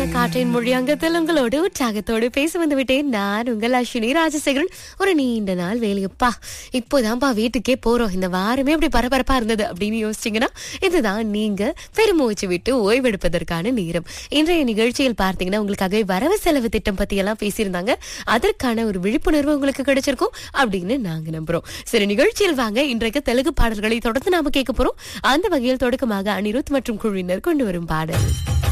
காற்றின் மொழி அங்கத்தில் உங்களோடு உற்சாகத்தோடு பேச வந்து விட்டேன். நான் உங்கள் அஸ்வினி ராஜசேகரன். ஒரு நீண்ட நாள் வேலையப்பா, இப்போதான்ப்பா வீட்டுக்கே போறோம். இந்த வாரமே அப்படி பரபரப்பா இருந்தது அப்படின்னு யோசிச்சீங்கன்னா இதுதான் நீங்க பெருமூச்சு விட்டு ஓய்வெடுப்பதற்கான நேரம். இன்றைய நிகழ்ச்சியில் பார்த்தீங்கன்னா உங்களுக்காகவே வரவு செலவு திட்டம் பத்தி எல்லாம் பேசியிருந்தாங்க. அதற்கான ஒரு விழிப்புணர்வு உங்களுக்கு கிடைச்சிருக்கும் அப்படின்னு நாங்க நம்புறோம். சரி, நிகழ்ச்சியில் வாங்க. இன்றைக்கு தெலுங்கு பாடல்களை தொடர்ந்து நாம கேட்க போறோம். அந்த வகையில் தொடக்கமாக அனிருத் மற்றும் குழுவினர் கொண்டு வரும் பாடல்